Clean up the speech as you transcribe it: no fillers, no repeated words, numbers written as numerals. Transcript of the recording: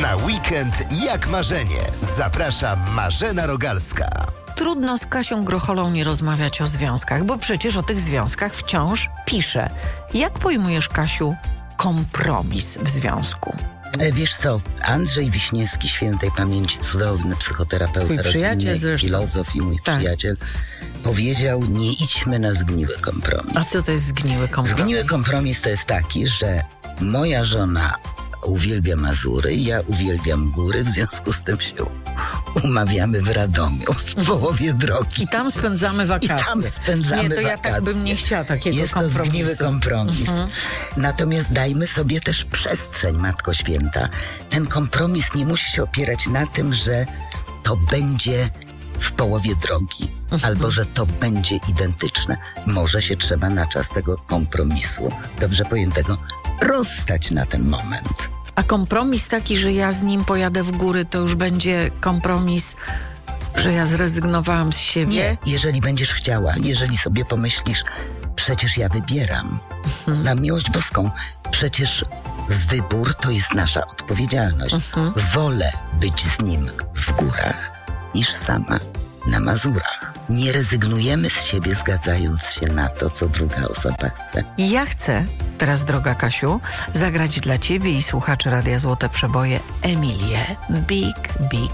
Na weekend jak marzenie. Zaprasza Marzena Rogalska. Trudno z Kasią Grocholą nie rozmawiać o związkach, bo przecież o tych związkach wciąż pisze. Jak pojmujesz, Kasiu, kompromis w związku? Wiesz co, Andrzej Wiśniewski, świętej pamięci, cudowny psychoterapeuta rodzinny, filozof i mój przyjaciel, powiedział: nie idźmy na zgniły kompromis. A co to jest zgniły kompromis? Zgniły kompromis to jest taki, że moja żona uwielbia Mazury, ja uwielbiam góry, w związku z tym się umawiamy w Radomiu w połowie drogi. I tam spędzamy wakacje. Nie, to ja tak bym nie chciała takiego kompromisu. Jest to zgniły kompromis. Natomiast dajmy sobie też przestrzeń, Matko Święta. Ten kompromis nie musi się opierać na tym, że to będzie w połowie drogi, albo że to będzie identyczne. Może się trzeba na czas tego kompromisu, dobrze pojętego, rozstać na ten moment. A kompromis taki, że ja z nim pojadę w góry, to już będzie kompromis, że ja zrezygnowałam z siebie? Nie, jeżeli będziesz chciała, jeżeli sobie pomyślisz, przecież ja wybieram. Na miłość boską, przecież wybór to jest nasza odpowiedzialność. Wolę być z nim w górach niż sama na Mazurach. Nie rezygnujemy z siebie, zgadzając się na to, co druga osoba chce. Ja chcę teraz, droga Kasiu, zagrać dla ciebie i słuchaczy Radia Złote Przeboje Emilię Big